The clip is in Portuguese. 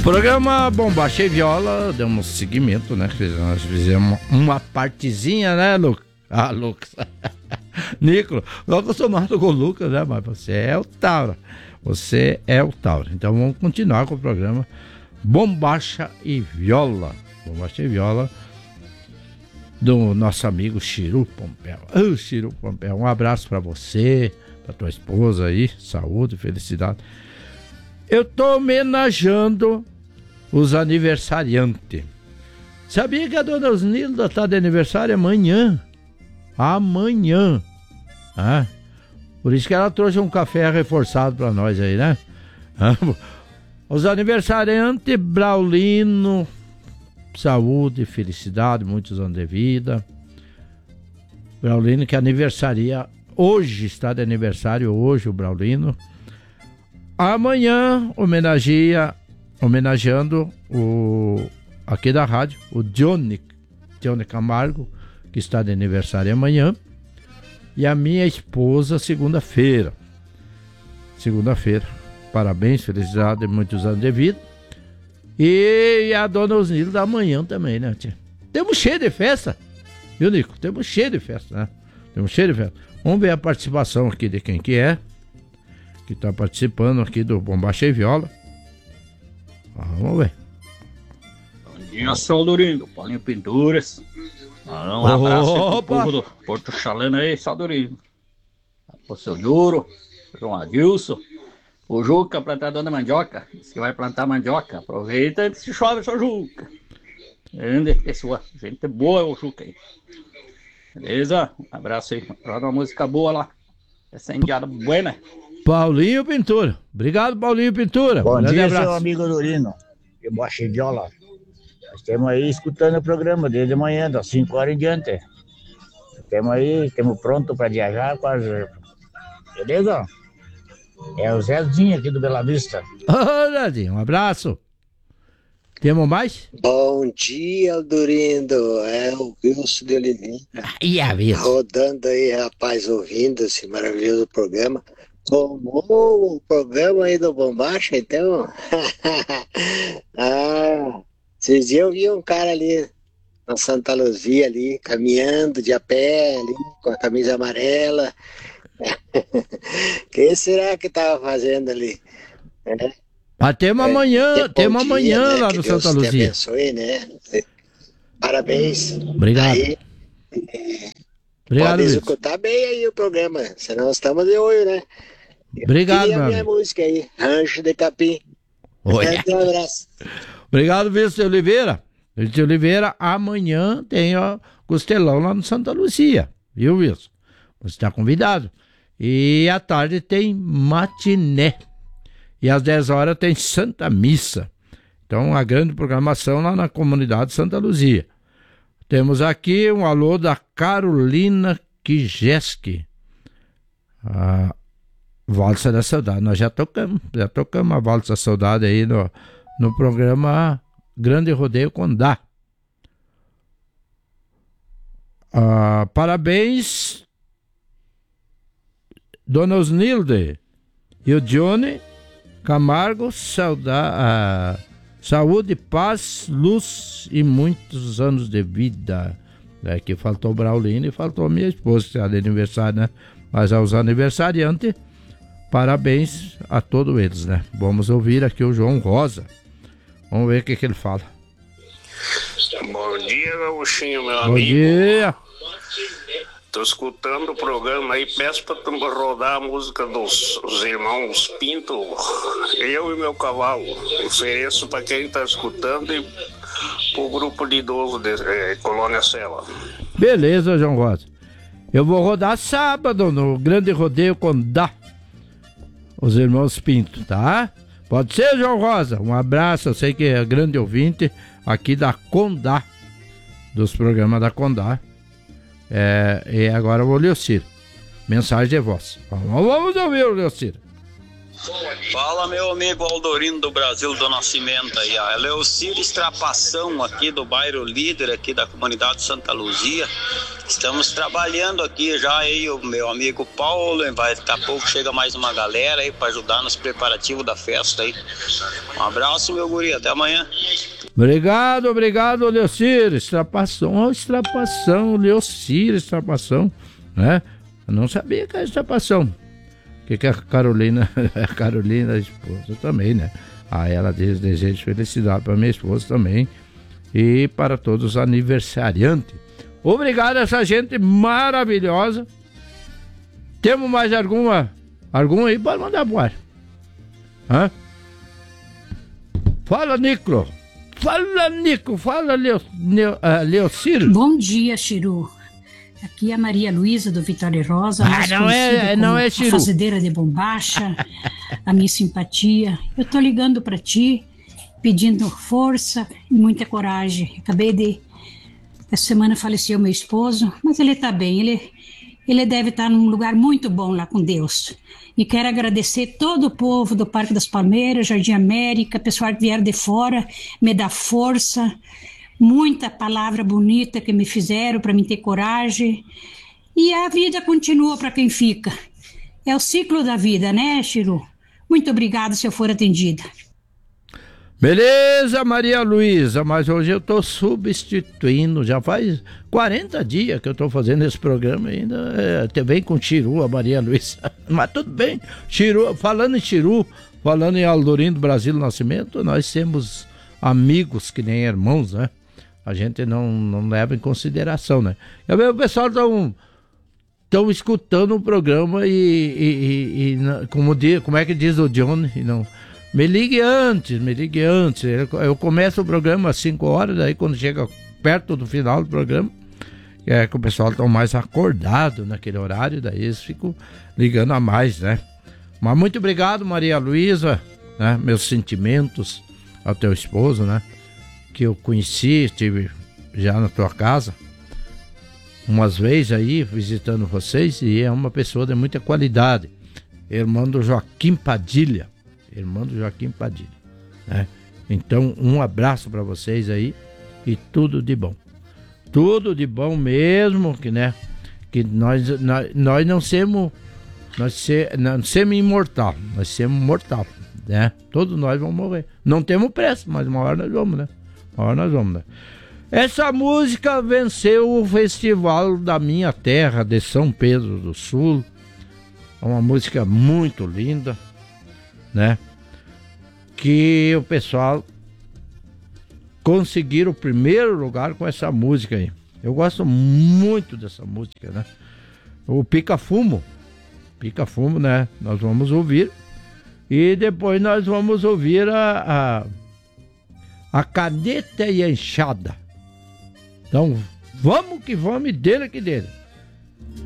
Programa Bombacha e Viola, demos seguimento, né? Nós fizemos uma partezinha, né, Lucas? Ah, Lucas. Nicolas, eu acostumado com o Lucas, né? Mas você é o Tauro. Você é o Tauro. Então vamos continuar com o programa Bombacha e Viola. Bombacha e Viola do nosso amigo Chiru Pompeu. Chiru Pompeu, um abraço pra você, pra tua esposa aí, saúde, felicidade. Eu tô homenageando os aniversariantes. Sabia que a dona Osnilda tá de aniversário amanhã? Amanhã. Ah, por isso que ela trouxe um café reforçado pra nós aí, né? Os aniversariantes, Braulino, saúde, felicidade, muitos anos de vida. Braulino que aniversaria hoje, está de aniversário hoje o Braulino. Amanhã homenageando o aqui da rádio, o Johnny Camargo, que está de aniversário amanhã, e a minha esposa segunda-feira. Parabéns, felicidade, muitos anos de vida. E a dona Osnilda amanhã também, né, tia? Temos cheio de festa, viu, Nico? Temos cheio de festa, né? Vamos ver a participação aqui de quem que é, que está participando aqui do Bombacha e Viola. Vamos ver. Bom dia, Saldurindo, Paulinho Pinturas. Um abraço pro povo do Porto Chaleno aí, Saldurindo. Pro seu Juro, João Adilson, o Juca, plantador da mandioca. Diz que vai plantar mandioca. Aproveita antes que chove, seu Juca. Grande pessoa, gente boa o Juca aí. Beleza? Um abraço aí. Roda uma música boa lá. Essa indiada buena. Paulinho Pintura. Obrigado, Paulinho Pintura. Bom dia, abraço. Seu amigo Dorino. Eu baixei viola. Nós estamos aí escutando o programa desde manhã, das 5 horas em diante. Estamos prontos para viajar quase. Beleza? É o Zezinho aqui do Bela Vista. Ô, Zezinho, um abraço. Temos mais? Bom dia, Dorindo. É o Wilson de Oliveira. Rodando aí, rapaz, ouvindo esse maravilhoso programa. Tomou o programa aí do Bombacha, então? Esses dias eu vi um cara ali na Santa Luzia ali, caminhando de a pé ali, com a camisa amarela. Que será que tava fazendo ali? Temos amanhã, né, lá no Santa Luzia. Deus te abençoe, né? Parabéns. Obrigado. Aí, pode escutar bem aí o programa, senão estamos de olho, né? Obrigado, e a minha música aí, Rancho de Capim. Um abraço. Obrigado, Vítor Oliveira. Vítor Oliveira, amanhã tem ó, costelão lá no Santa Luzia, viu, Wilson? Você está convidado. E à tarde tem matiné. E às 10 horas tem Santa Missa. Então, uma grande programação lá na comunidade Santa Luzia. Temos aqui um alô da Carolina Kijeski. A Valsa da Saudade. Nós já tocamos a Valsa da Saudade aí no programa Grande Rodeio Condá. Parabéns, Dona Osnilde e o Johnny Camargo, saúde, paz, luz e muitos anos de vida. Que faltou o Braulino e faltou minha esposa, que é de aniversário, né? Mas aos aniversariantes, parabéns a todos eles, né? Vamos ouvir aqui o João Rosa. Vamos ver o que ele fala. Bom dia, Gaúchinho, meu amigo. Bom dia. Tô escutando o programa aí, peço pra tu rodar a música dos irmãos Pinto, Eu e Meu Cavalo. Ofereço pra quem tá escutando e pro grupo de idosos de Colônia Sela. Beleza, João Rosa. Eu vou rodar sábado no Grande Rodeio Condá, os irmãos Pinto, tá? Pode ser, João Rosa? Um abraço, eu sei que é grande ouvinte aqui da Condá, dos programas da Condá. E agora o Leocir. Mensagem de voz. Vamos ouvir o Leocir. Fala, meu amigo Aldorino do Brasil do Nascimento aí, ó. É Leocir Estrapação aqui do bairro Líder, aqui da comunidade Santa Luzia. Estamos trabalhando aqui já aí, o meu amigo Paulo, daqui a pouco chega mais uma galera aí para ajudar nos preparativos da festa aí. Um abraço, meu guri, até amanhã. Obrigado, Leocir Estrapação, Leocir Estrapação, né? Eu não sabia que era Estrapação. Que a Carolina, a esposa também, né? Ela deseja felicidade para minha esposa também e para todos os aniversariantes. Obrigado a essa gente maravilhosa. Temos mais algum aí? Pode mandar pro ar. Hã? Fala, Nico. Fala, Leocir. Bom dia, Chiru. Aqui é a Maria Luísa do Vitória Rosa, não é Chiru. A fazendeira de Bombacha, a minha simpatia. Eu tô ligando para ti, pedindo força e muita coragem. Essa semana faleceu meu esposo, mas ele tá bem, ele deve estar num lugar muito bom lá com Deus. E quero agradecer todo o povo do Parque das Palmeiras, Jardim América, pessoal que vieram de fora, me dá força. Muita palavra bonita que me fizeram para mim ter coragem. E a vida continua para quem fica. É o ciclo da vida, né, Chiru? Muito obrigada se eu for atendida. Beleza, Maria Luísa, mas hoje eu estou substituindo. Já faz 40 dias que eu estou fazendo esse programa ainda. Vem com Chiru, a Maria Luísa. Mas tudo bem. Chiru, falando em Chiru, falando em Aldorino do Brasil do Nascimento, nós temos amigos que nem irmãos, né? A gente não leva em consideração, né? O pessoal estão escutando o programa e como é que diz o Johnny? Não, me ligue antes. Eu começo o programa às 5 horas, daí quando chega perto do final do programa, que o pessoal está mais acordado naquele horário, daí eles ficam ligando a mais, né? Mas muito obrigado, Maria Luísa, né? Meus sentimentos ao teu esposo, né? Que eu conheci, estive já na tua casa umas vezes aí visitando vocês, e é uma pessoa de muita qualidade, irmão do Joaquim Padilha, né? Então um abraço para vocês aí e tudo de bom mesmo, que né, que nós não somos imortal, nós somos mortal, né? Todos nós vamos morrer, não temos pressa, mas uma hora nós vamos, né? Essa música venceu o festival da minha terra, de São Pedro do Sul. É uma música muito linda, né? Que o pessoal conseguiram o primeiro lugar com essa música aí. Eu gosto muito dessa música, né? O Pica Fumo, né? Nós vamos ouvir. E depois nós vamos ouvir a Caneta e a Enxada. Então, vamos que vamos, dele que dele.